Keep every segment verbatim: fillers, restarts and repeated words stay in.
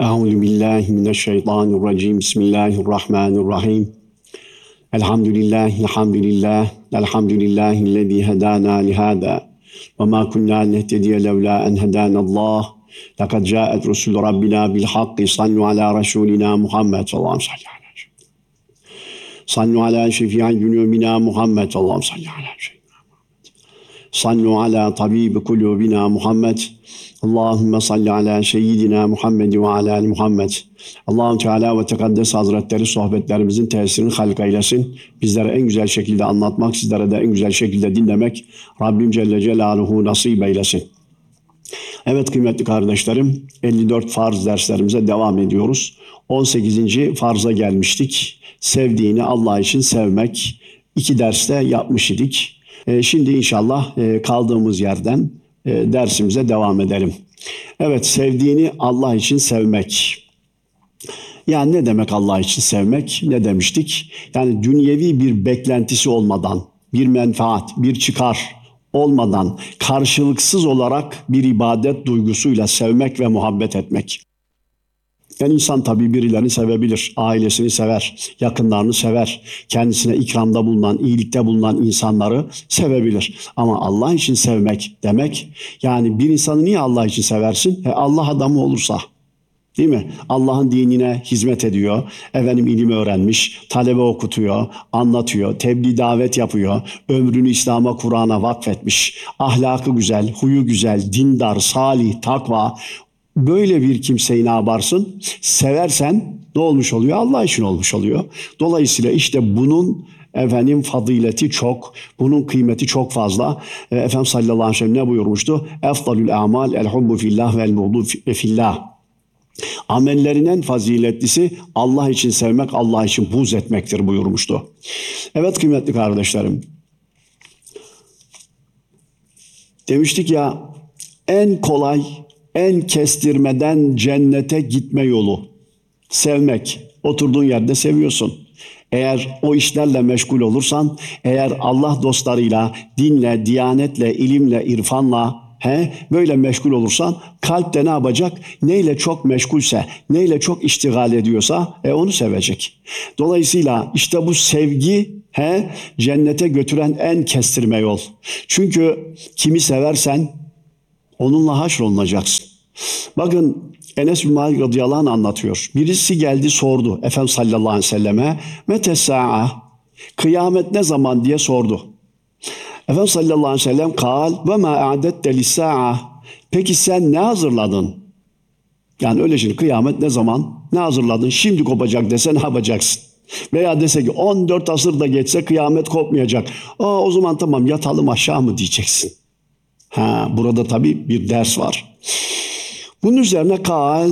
Euzu billahi mineşşeytanirracim. Bismillahirrahmanirrahim. Elhamdülillahi hamdülillah. Elhamdülillahillezî hedâna lihâzâ. Ve mâ kunnâ nehtediye levlâ en hedânallâh. Lekad câet rusûlü rabbinâ bil hakki. Sallu alâ rasûlinâ Muhammed sallallahu aleyhi ve sellem. Sallu alâ şefî'i cunûbinâ Muhammed sallallahu aleyhi ve sellem. Sallu alâ tabîbi kulûbinâ Muhammed. Allahümme salli ala seyyidina Muhammed ve ala ali Muhammed. Allah-u Teala ve Tekaddes Hazretleri sohbetlerimizin tesirini halk eylesin. Bizlere en güzel şekilde anlatmak, sizlere de en güzel şekilde dinlemek Rabbim Celle Celaluhu nasip eylesin. Evet kıymetli kardeşlerim, elli dört farz derslerimize devam ediyoruz. on sekizinci farza gelmiştik. Sevdiğini Allah için sevmek. İki derste yapmış idik. E, şimdi inşallah e, kaldığımız yerden e, dersimize devam edelim. Evet, sevdiğini Allah için sevmek. Yani ne demek Allah için sevmek? Ne demiştik? Yani dünyevi bir beklentisi olmadan, bir menfaat, bir çıkar olmadan karşılıksız olarak bir ibadet duygusuyla sevmek ve muhabbet etmek. Yani insan tabii birilerini sevebilir, ailesini sever, yakınlarını sever, kendisine ikramda bulunan, iyilikte bulunan insanları sevebilir. Ama Allah için sevmek demek, yani bir insanı niye Allah için seversin? E Allah adamı olursa, değil mi? Allah'ın dinine hizmet ediyor, efendim ilim öğrenmiş, talebe okutuyor, anlatıyor, tebliğ davet yapıyor, ömrünü İslam'a, Kur'an'a vakfetmiş, ahlakı güzel, huyu güzel, dindar, salih, takva. Böyle bir kimseyi ne yaparsın? Seversen ne olmuş oluyor? Allah için olmuş oluyor. Dolayısıyla işte bunun efendim fazileti çok, bunun kıymeti çok fazla. E, Efendimiz sallallahu aleyhi ve sellem ne buyurmuştu? Efdalül amal el hubbu fillah vel buğdu fillah. Amellerin en faziletlisi Allah için sevmek, Allah için buğz etmektir buyurmuştu. Evet kıymetli kardeşlerim. Demiştik ya, en kolay, en kestirmeden cennete gitme yolu sevmek. Oturduğun yerde seviyorsun. Eğer o işlerle meşgul olursan, eğer Allah dostlarıyla, dinle, diyanetle, ilimle, irfanla he, böyle meşgul olursan kalpte ne yapacak? Neyle çok meşgulse, neyle çok iştigal ediyorsa e, onu sevecek. Dolayısıyla işte bu sevgi he, cennete götüren en kestirme yol. Çünkü kimi seversen onunla haşrolunacaksın. Bakın Enes bin Malik radıyallahu anh anlatıyor. Birisi geldi sordu Efendimiz sallallahu aleyhi ve selleme mete sa'a, kıyamet ne zaman diye sordu. Efendimiz sallallahu aleyhi ve sellem kal ve ma a'dette lis-sa'a, peki sen ne hazırladın? Yani öyle şimdi kıyamet ne zaman? Ne hazırladın? Şimdi kopacak dese ne yapacaksın? Veya dese ki on dört asır da geçse kıyamet kopmayacak. Aa, o zaman tamam yatalım aşağı mı diyeceksin? Ha, burada tabii bir ders var. Bunun üzerine kal,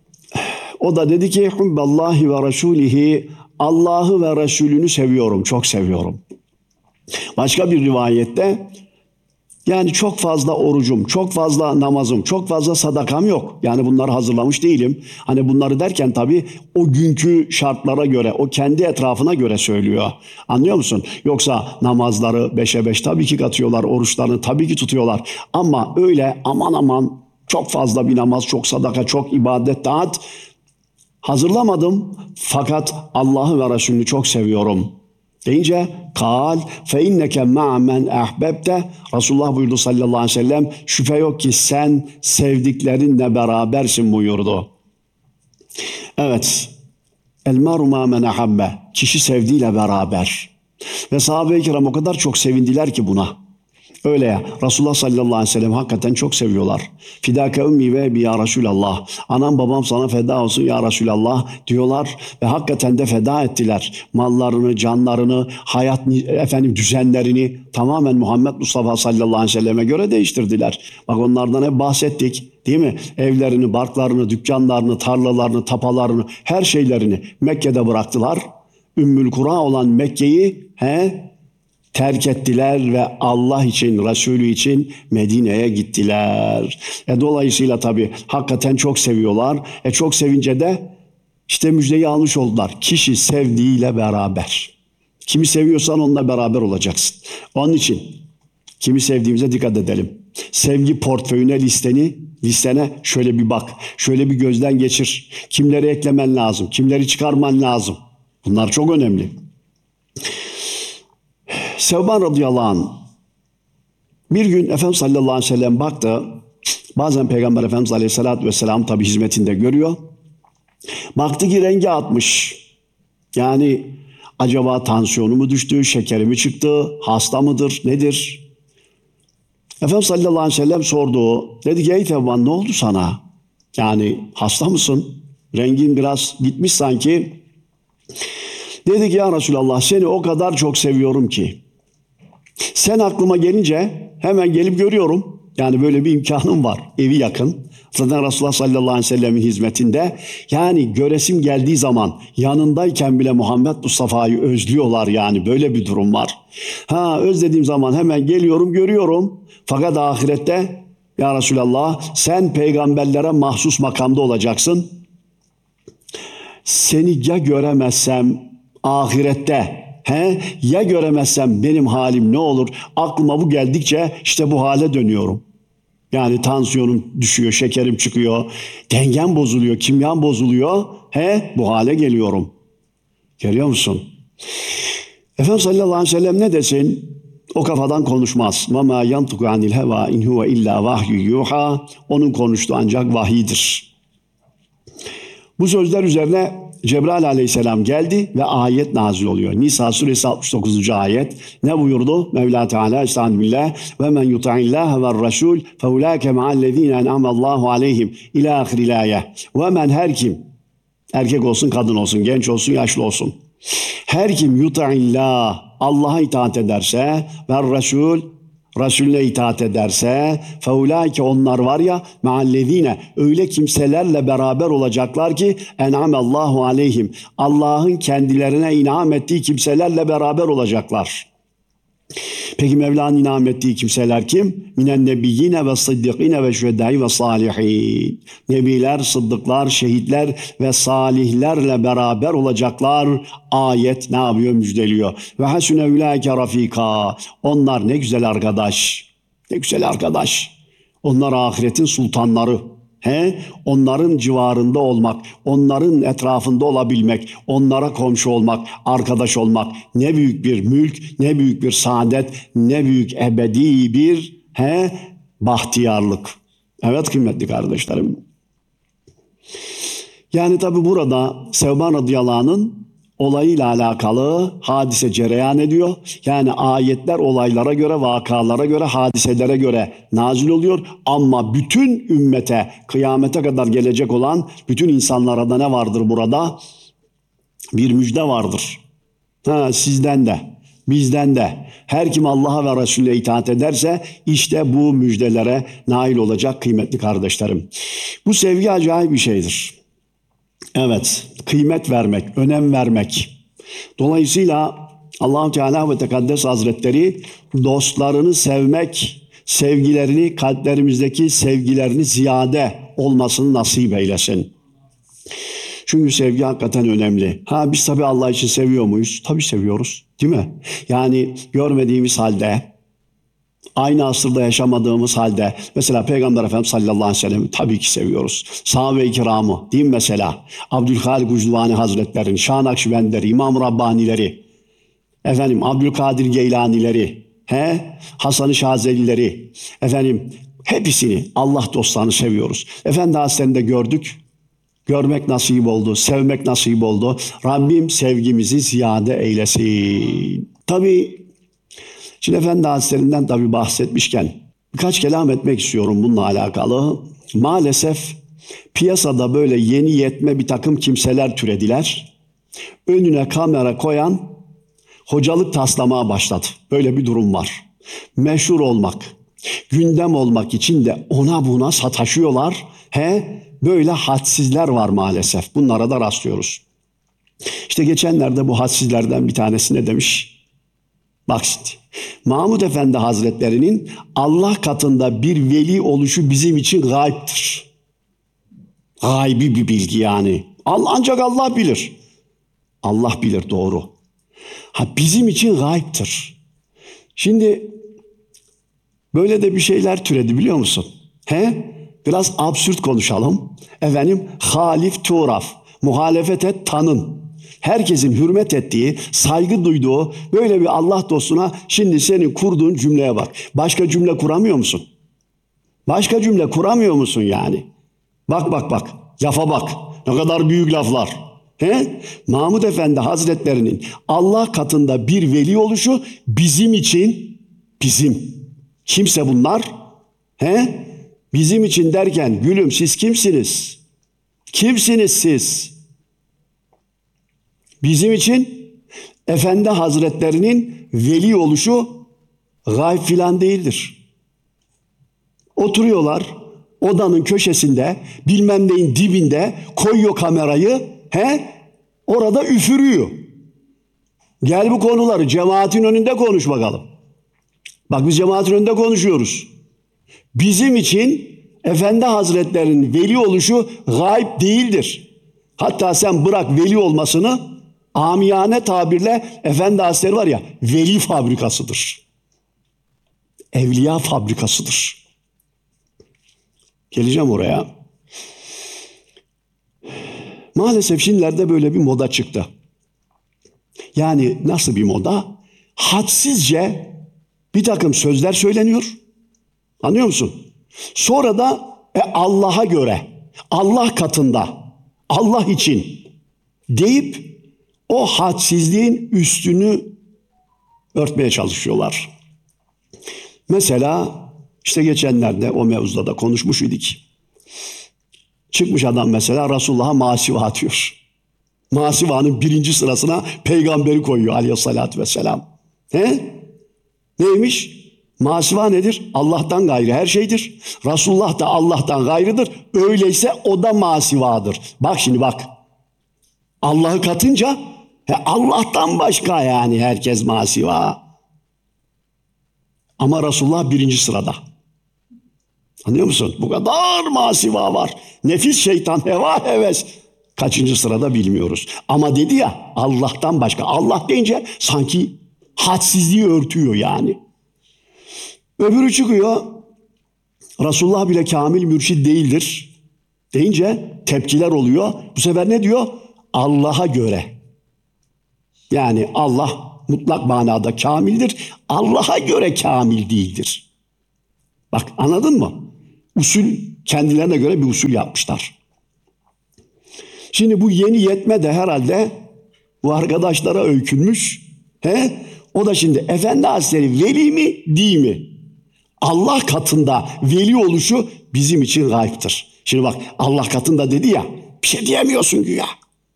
o da dedi ki hubballahi ve rasulihi, Allah'ı ve Resulünü seviyorum, çok seviyorum. Başka bir rivayette yani çok fazla orucum, çok fazla namazım, çok fazla sadakam yok. Yani bunları hazırlamış değilim. Hani bunları derken tabii o günkü şartlara göre, o kendi etrafına göre söylüyor. Anlıyor musun? Yoksa namazları beşe beş tabii ki katıyorlar, oruçlarını tabii ki tutuyorlar. Ama öyle aman aman çok fazla bir namaz, çok sadaka, çok ibadet, taat hazırlamadım. Fakat Allah'ı ve Resulünü çok seviyorum deyince kal fe inneke ma'a men ahbebte, Resulullah buyurdu sallallahu aleyhi ve sellem, şüphe yok ki sen sevdiklerinle berabersin buyurdu. Evet, el maru ma men ahabbe, kişi sevdiğiyle beraber. Ve sahabe-i kiram o kadar çok sevindiler ki buna. Öyle ya, Resulullah sallallahu aleyhi ve sellem hakikaten çok seviyorlar. Fidâke ümmi ve ebi ya Resulallah. Anam babam sana feda olsun ya Resulallah diyorlar ve hakikaten de feda ettiler. Mallarını, canlarını, hayat efendim düzenlerini tamamen Muhammed Mustafa sallallahu aleyhi ve selleme göre değiştirdiler. Bak onlardan hep bahsettik, değil mi? Evlerini, barklarını, dükkanlarını, tarlalarını, tapalarını, her şeylerini Mekke'de bıraktılar. Ümmül Kura olan Mekke'yi he terk ettiler ve Allah için, Resulü için Medine'ye gittiler. E dolayısıyla tabii hakikaten çok seviyorlar. E çok sevince de işte müjdeyi almış oldular. Kişi sevdiğiyle beraber. Kimi seviyorsan onunla beraber olacaksın. Onun için kimi sevdiğimize dikkat edelim. Sevgi portföyüne listeni Listene şöyle bir bak, şöyle bir gözden geçir. Kimleri eklemen lazım, kimleri çıkarman lazım. Bunlar çok önemli. Sevban radıyallahu anh bir gün Efendimiz sallallahu aleyhi ve sellem baktı. Bazen Peygamber Efendimiz aleyhissalatü vesselam tabi hizmetinde görüyor. Baktı ki rengi atmış. Yani acaba tansiyonu mu düştü, şekeri mi çıktı, hasta mıdır, nedir? Efendimiz sallallahu aleyhi ve sellem sordu. Dedi ki ey Sevban ne oldu sana? Yani hasta mısın? Rengin biraz gitmiş sanki. Dedi ki ya Resulallah seni o kadar çok seviyorum ki. Sen aklıma gelince hemen gelip görüyorum. Yani böyle bir imkanım var. Evi yakın. Zaten Resulullah sallallahu aleyhi ve sellemin hizmetinde. Yani göresim geldiği zaman yanındayken bile Muhammed Mustafa'yı özlüyorlar yani. Böyle bir durum var. Ha özlediğim zaman hemen geliyorum görüyorum. Fakat ahirette ya Resulallah sen peygamberlere mahsus makamda olacaksın. Seni ya göremezsem ahirette he ya göremezsem benim halim ne olur? Aklıma bu geldikçe işte bu hale dönüyorum. Yani tansiyonum düşüyor, şekerim çıkıyor, dengem bozuluyor, kimyam bozuluyor. He bu hale geliyorum. Görüyor musun? Efendimiz sallallahu aleyhi ve sellem ne desin? O kafadan konuşmaz. وَمَا يَنْطُقُ عَنِ الْهَوَا اِنْ هُوَ اِلَّا وَحْيُ يُوحَى Onun konuştuğu ancak vahiydir. Bu sözler üzerine Cebrail aleyhisselam geldi ve ayet nazil oluyor. Nisa suresi altmış dokuzuncu ayet. Ne buyurdu? Mevla Teala estağfirullah ve men yuta'illâhe ve rasul feulâke ma'allezîne en'amallâhu aleyhim ilâ ahiril âye. Ve men her kim erkek olsun, kadın olsun, genç olsun, yaşlı olsun. Her kim yuta'illâh Allah'a itaat ederse ve rasul Resulüne itaat ederse feulâke onlar var ya meallezîne öyle kimselerle beraber olacaklar ki en'amallahu aleyhim Allah'ın kendilerine inam ettiği kimselerle beraber olacaklar. Peki Mevla'nın inam ettiği kimseler kim? Minen nebiyyine ve sıddıkine ve şühedâi ve salihin. Nebiler, sıddıklar, şehitler ve salihlerle beraber olacaklar. Ayet ne yapıyor? Müjdeliyor. Ve hasune ulaike rafika. Onlar ne güzel arkadaş. Ne güzel arkadaş. Onlar ahiretin sultanları. He? Onların civarında olmak, onların etrafında olabilmek, onlara komşu olmak, arkadaş olmak ne büyük bir mülk, ne büyük bir saadet, ne büyük ebedi bir he, bahtiyarlık. Evet kıymetli kardeşlerim. Yani tabi burada Sevban radıyallahu anh'ın olayıyla alakalı hadise cereyan ediyor. Yani ayetler olaylara göre, vakalara göre, hadiselere göre nazil oluyor. Ama bütün ümmete, kıyamete kadar gelecek olan bütün insanlara da ne vardır burada? Bir müjde vardır. Ha, sizden de, bizden de. Her kim Allah'a ve Resulüne itaat ederse işte bu müjdelere nail olacak kıymetli kardeşlerim. Bu sevgi acayip bir şeydir. Evet, kıymet vermek, önem vermek. Dolayısıyla Allah-u Teala ve Tekaddes Hazretleri dostlarını sevmek, sevgilerini, kalplerimizdeki sevgilerini ziyade olmasını nasip eylesin. Çünkü sevgi hakikaten önemli. Ha biz tabii Allah için seviyor muyuz? Tabii seviyoruz, değil mi? Yani görmediğimiz halde, aynı asırda yaşamadığımız halde mesela Peygamber Efendimiz sallallahu aleyhi ve sellem'i tabii ki seviyoruz. Sahabe-i kiramı değil mi mesela? Abdülhalik Ucduvani Hazretleri'nin, Şah Nakşibendleri, İmam Rabbanileri, efendim Abdülkadir Geylanileri, he? Hasan-ı Şazelileri, efendim hepsini Allah dostlarını seviyoruz. Efendi Hazretleri'ni de gördük. Görmek nasip oldu, sevmek nasip oldu. Rabbim sevgimizi ziyade eylesin. Tabii şimdi Efendi Hazretlerinden tabii bahsetmişken birkaç kelam etmek istiyorum bununla alakalı. Maalesef piyasada böyle yeni yetme bir takım kimseler türediler. Önüne kamera koyan hocalık taslamaya başladı. Böyle bir durum var. Meşhur olmak, gündem olmak için de ona buna sataşıyorlar. He, böyle hadsizler var maalesef. Bunlara da rastlıyoruz. İşte geçenlerde bu hadsizlerden bir tanesi ne demiş? Bak şimdi, Mahmud Efendi Hazretleri'nin Allah katında bir veli oluşu bizim için gayiptir. Gaybi bir bilgi yani. Ancak Allah bilir. Allah bilir doğru. Ha bizim için gayiptir. Şimdi böyle de bir şeyler türedi biliyor musun? He? biraz absürt konuşalım. Efendim, halif tuğraf, muhalefet et tanın. Herkesin hürmet ettiği, saygı duyduğu böyle bir Allah dostuna şimdi senin kurduğun cümleye bak. Başka cümle kuramıyor musun? Başka cümle kuramıyor musun yani? Bak bak bak, lafa bak. Ne kadar büyük laflar. He? Mahmud Efendi Hazretlerinin Allah katında bir veli oluşu bizim için, bizim. Kimse bunlar? He? Bizim için derken gülüm siz kimsiniz? Kimsiniz siz? Bizim için Efendi Hazretlerinin veli oluşu gayb filan değildir. Oturuyorlar odanın köşesinde, bilmem neyin dibinde, koyuyor kamerayı, he? Orada üfürüyor. Gel bu konuları cemaatin önünde konuş bakalım. Bak biz cemaatin önünde konuşuyoruz. Bizim için Efendi Hazretlerinin veli oluşu gayb değildir. Hatta sen bırak veli olmasını, amiyane tabirle Efendi Hazretleri var ya, veli fabrikasıdır. Evliya fabrikasıdır. Geleceğim oraya. Maalesef şimdilerde böyle bir moda çıktı. Yani nasıl bir moda? Hadsizce bir takım sözler söyleniyor. Anlıyor musun? Sonra da e, Allah'a göre, Allah katında, Allah için deyip o hadsizliğin üstünü örtmeye çalışıyorlar. Mesela işte geçenlerde o mevzuda da konuşmuş idik. Çıkmış adam mesela Resulullah'a masiva atıyor. Masivanın birinci sırasına peygamberi koyuyor aleyhissalatü vesselam. He? Neymiş? Masiva nedir? Allah'tan gayrı her şeydir. Resulullah da Allah'tan gayrıdır. Öyleyse o da masivadır. Bak şimdi bak. Allah'ı katınca he, Allah'tan başka yani herkes masiva. Ama Resulullah birinci sırada. Anlıyor musun? Bu kadar masiva var. Nefis, şeytan, heva, heves. Kaçıncı sırada bilmiyoruz. Ama dedi ya Allah'tan başka. Allah deyince sanki hadsizliği örtüyor yani. Öbürü çıkıyor. Resulullah bile kamil mürşid değildir deyince tepkiler oluyor. Bu sefer ne diyor? Allah'a göre. Yani Allah mutlak manada kamildir. Allah'a göre kamil değildir. Bak anladın mı? Usul kendilerine göre bir usul yapmışlar. Şimdi bu yeni yetme de herhalde bu arkadaşlara öykünmüş. He? O da şimdi Efendi Hazretleri veli mi değil mi? Allah katında veli oluşu bizim için gayiptir. Şimdi bak Allah katında dedi ya bir şey diyemiyorsun güya.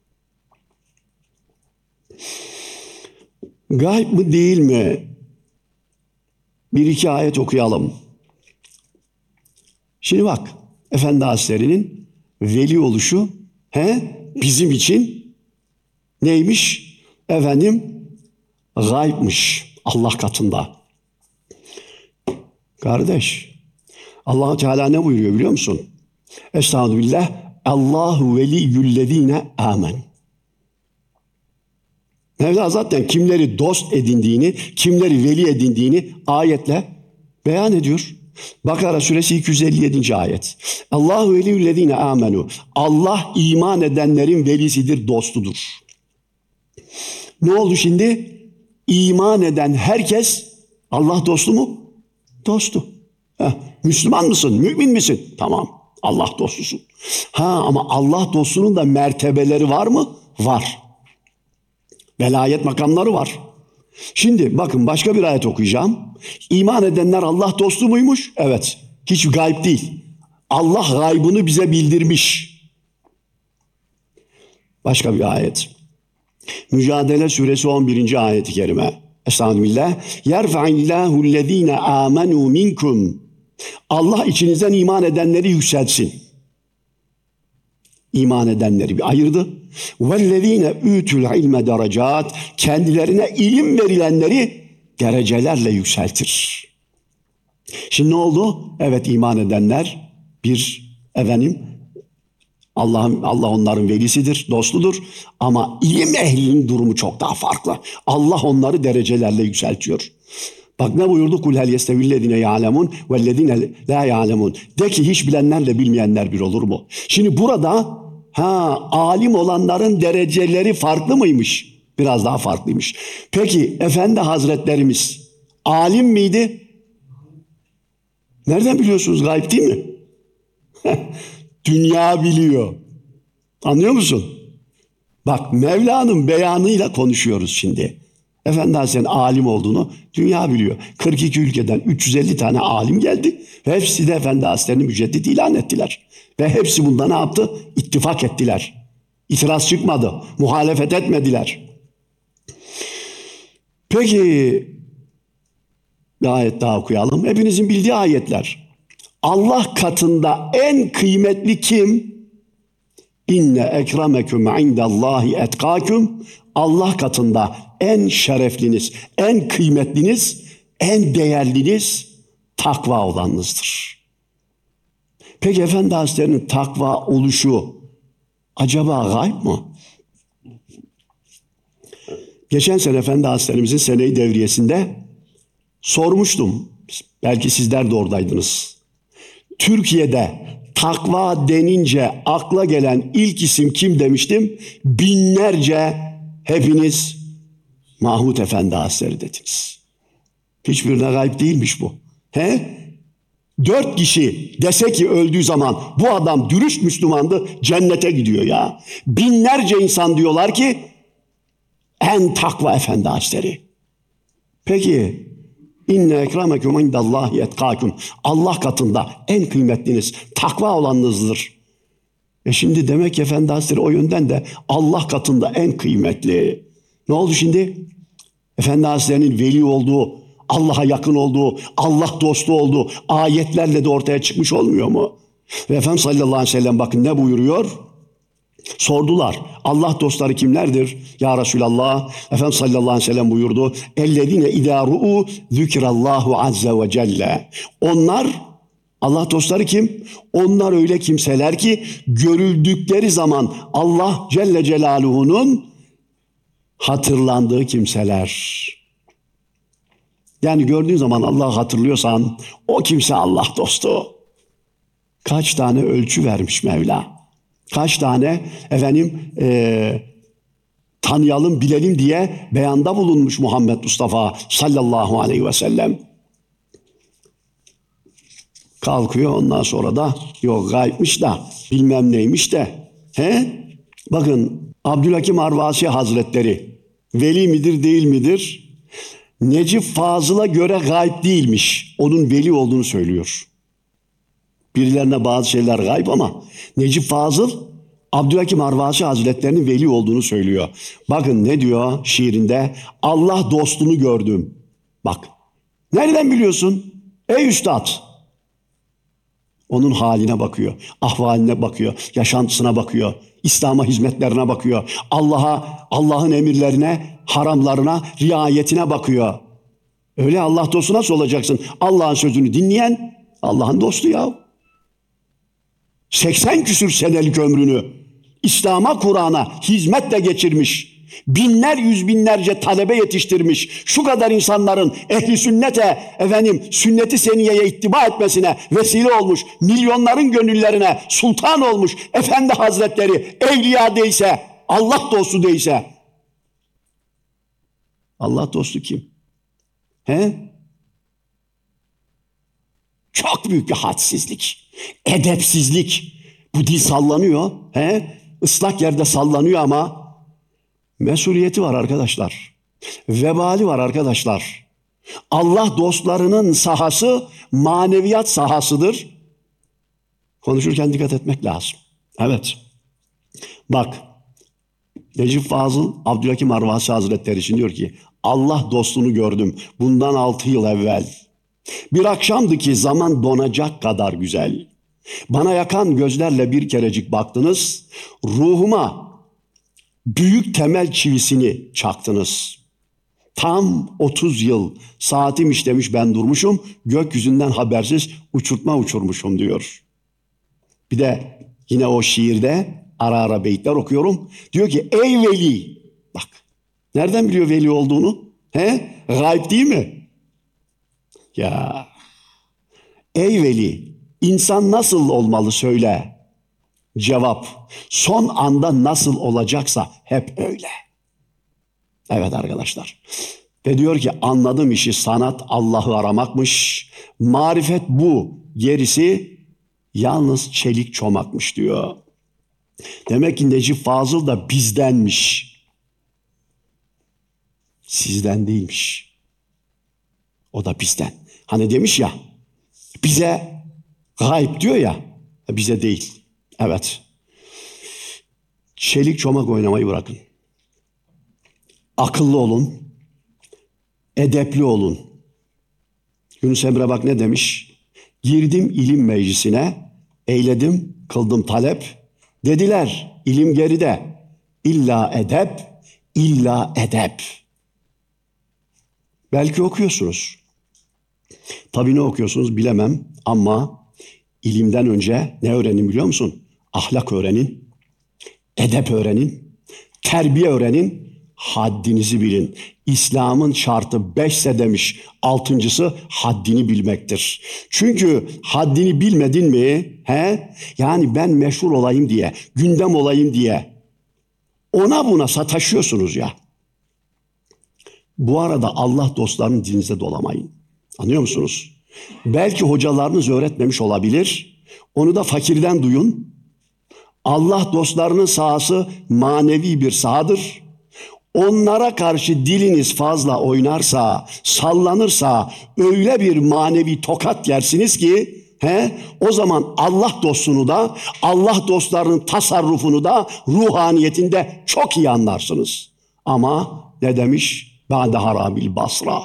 Gayb mı değil mi? Bir iki ayet okuyalım. Şimdi bak Efendi Hazretleri'nin veli oluşu he, bizim için neymiş? Efendim gaybmış Allah katında. Kardeş Allah-u Teala ne buyuruyor biliyor musun? Estağfirullah. Allahu veliyyüllezine amen. Mevla zaten kimleri dost edindiğini, kimleri veli edindiğini ayetle beyan ediyor. Bakara suresi iki yüz elli yedinci ayet. Allahu veliyyüllezine amenu. Allah iman edenlerin velisidir, dostudur. Ne oldu şimdi? İman eden herkes Allah dostu mu? Dostu. Heh, Müslüman mısın? Mümin misin? Tamam. Allah dostusun. Ha ama Allah dostunun da mertebeleri var mı? Var. Velayet makamları var. Şimdi bakın başka bir ayet okuyacağım. İman edenler Allah dostu muymuş? Evet. Hiç gayb değil. Allah gaybını bize bildirmiş. Başka bir ayet. Mücadele suresi on birinci ayet-i kerime. Estağfirullah. Yerfa'illahu lezine amenu minkum. Allah içinizden iman edenleri yükseltsin. İman edenleri bir ayırdı. Vellezine utul ilme derecat. Kendilerine ilim verilenleri derecelerle yükseltir. Şimdi ne oldu? Evet iman edenler bir efendim Allah'ın Allah onların velisidir, dostudur ama ilim ehlinin durumu çok daha farklı. Allah onları derecelerle yükseltiyor. Bak ne buyurdu? Kul hel yestevillezine ya'lemun vellezine la ya'lemun. De ki hiç bilenlerle bilmeyenler bir olur mu? Şimdi burada ha alim olanların dereceleri farklı mıymış? Biraz daha farklıymış. Peki Efendi Hazretlerimiz alim miydi? Nereden biliyorsunuz? Gayb değil mi? Dünya biliyor. Anlıyor musun? Bak Mevla'nın beyanıyla konuşuyoruz şimdi. Efendi Hazretleri'nin alim olduğunu dünya biliyor. kırk iki ülkeden üç yüz elli tane alim geldi. Ve hepsi de Efendi Hazretleri'ni müceddit ilan ettiler. Ve hepsi bunda ne yaptı? İttifak ettiler. İtiraz çıkmadı. Muhalefet etmediler. Peki bir ayet daha okuyalım. Hepinizin bildiği ayetler. Allah katında en kıymetli kim? İnne ekrameküm indallahi etkâküm. Allah katında en şerefliniz, en kıymetliniz, en değerliniz takva olanınızdır. Peki Efendi Hazretleri'nin takva oluşu acaba gayb mı? Geçen sene Efendi Hazretlerimizin sene-i devriyesinde sormuştum. Belki sizler de oradaydınız. Türkiye'de takva denince akla gelen ilk isim kim demiştim? Binlerce hepiniz Mahmud Efendi Hazretleri dediniz. Hiçbirine gayb değilmiş bu. He? Dört kişi dese ki öldüğü zaman bu adam dürüst Müslümandı, cennete gidiyor ya. Binlerce insan diyorlar ki en takva Efendi Hazretleri. Peki İnne ekremeküm indallahi etkâküm. Allah katında en kıymetliniz, takva olanınızdır. E şimdi demek ki Efendi Hazretleri o yönden de Allah katında en kıymetli. Ne oldu şimdi? Efendi Hazretleri'nin veli olduğu, Allah'a yakın olduğu, Allah dostu olduğu ayetlerle de ortaya çıkmış olmuyor mu? Ve Efendimiz sallallahu aleyhi ve sellem bakın ne buyuruyor? Sordular. Allah dostları kimlerdir? Ya Resulallah. Efendimiz sallallahu aleyhi ve sellem buyurdu. Ellezine idâ ru'u zükrallahu azze ve celle. Onlar, Allah dostları kim? Onlar öyle kimseler ki görüldükleri zaman Allah Celle Celaluhu'nun hatırlandığı kimseler. Yani gördüğün zaman Allah'ı hatırlıyorsan o kimse Allah dostu. Kaç tane ölçü vermiş Mevla. Kaç tane efendim e, tanıyalım, bilelim diye beyanda bulunmuş Muhammed Mustafa sallallahu aleyhi ve sellem. Kalkıyor ondan sonra da yok gaybmiş da bilmem neymiş de. He? Bakın Abdülhakim Arvasi Hazretleri veli midir değil midir? Necip Fazıl'a göre gayb değilmiş. Onun veli olduğunu söylüyor. Birilerine bazı şeyler gayb ama Necip Fazıl Abdülhakim Arvasi Hazretlerinin veli olduğunu söylüyor. Bakın ne diyor şiirinde? Allah dostunu gördüm. Bak. Nereden biliyorsun? Ey üstad. Onun haline bakıyor. Ahvaline bakıyor. Yaşantısına bakıyor. İslam'a hizmetlerine bakıyor. Allah'a, Allah'ın emirlerine, haramlarına, riayetine bakıyor. Öyle Allah dostu nasıl olacaksın? Allah'ın sözünü dinleyen Allah'ın dostu ya. seksen küsür senelik ömrünü İslam'a, Kur'an'a hizmetle geçirmiş. Binler yüz binlerce talebe yetiştirmiş. Şu kadar insanların ehli sünnete, efendim sünneti seniyeye ittiba etmesine vesile olmuş. Milyonların gönüllerine sultan olmuş. Efendi Hazretleri evliya değilse, Allah dostu değilse. Allah dostu kim? He? Çok büyük bir hadsizlik, edepsizlik. Bu dil sallanıyor, he? Islak yerde sallanıyor ama mesuliyeti var arkadaşlar. Vebali var arkadaşlar. Allah dostlarının sahası maneviyat sahasıdır. Konuşurken dikkat etmek lazım. Evet. Bak, Necip Fazıl Abdülhakim Arvasi Hazretleri için diyor ki Allah dostunu gördüm bundan altı yıl evvel. Bir akşamdı ki zaman donacak kadar güzel. Bana yakan gözlerle bir kerecik baktınız. Ruhuma büyük temel çivisini çaktınız. Tam otuz yıl saatim işlemiş ben durmuşum. Gökyüzünden habersiz uçurtma uçurmuşum diyor. Bir de yine o şiirde ara ara beyitler okuyorum. Diyor ki ey veli. Bak nereden biliyor veli olduğunu? He? Gayb değil mi? Ya ey veli, insan nasıl olmalı söyle. Cevap, son anda nasıl olacaksa hep öyle. Evet arkadaşlar. Ve diyor ki anladım işi, sanat Allah'ı aramakmış. Marifet bu. Gerisi yalnız çelik çomakmış diyor. Demek ki Necip Fazıl da bizdenmiş. Sizden değilmiş. O da bizden. Hani demiş ya, bize gayb diyor ya, bize değil. Evet. Çelik çomak oynamayı bırakın. Akıllı olun. Edepli olun. Yunus Emre bak ne demiş? Girdim ilim meclisine, eyledim, kıldım talep. Dediler ilim geride. İlla edep, illa edep. Belki okuyorsunuz. Tabii ne okuyorsunuz bilemem ama ilimden önce ne öğrenin biliyor musun? Ahlak öğrenin, edep öğrenin, terbiye öğrenin, haddinizi bilin. İslam'ın şartı beşse demiş, altıncısı haddini bilmektir. Çünkü haddini bilmedin mi, he? Yani ben meşhur olayım diye, gündem olayım diye ona buna sataşıyorsunuz ya. Bu arada Allah dostlarının dilinize dolamayın. Anlıyor musunuz? Belki hocalarınız öğretmemiş olabilir. Onu da fakirden duyun. Allah dostlarının sahası manevi bir sahadır. Onlara karşı diliniz fazla oynarsa, sallanırsa öyle bir manevi tokat yersiniz ki he, o zaman Allah dostunu da, Allah dostlarının tasarrufunu da ruhaniyetinde çok iyi anlarsınız. Ama ne demiş? Ba'de harabil basra.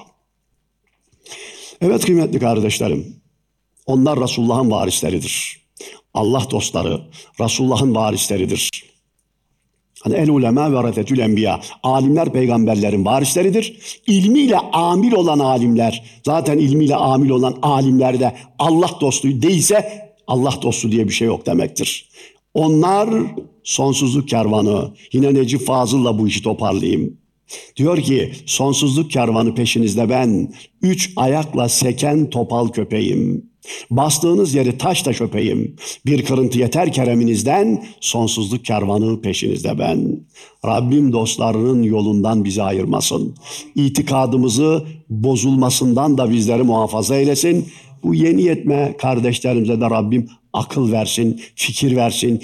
Evet kıymetli kardeşlerim, onlar Resulullah'ın varisleridir. Allah dostları Resulullah'ın varisleridir. Hani el ulema ve ratetül enbiya. Alimler peygamberlerin varisleridir. İlmiyle amil olan alimler, zaten ilmiyle amil olan alimler de Allah dostu değilse Allah dostu diye bir şey yok demektir. Onlar sonsuzluk kervanı. Yine Necip Fazıl'la bu işi toparlayayım. Diyor ki sonsuzluk kervanı peşinizde ben, üç ayakla seken topal köpeğim. Bastığınız yeri taş taş öpeyim. Bir kırıntı yeter kereminizden, sonsuzluk kervanı peşinizde ben. Rabbim dostlarının yolundan bizi ayırmasın. İtikadımızı bozulmasından da bizleri muhafaza eylesin. Bu yeni yetme kardeşlerimize de Rabbim akıl versin, fikir versin.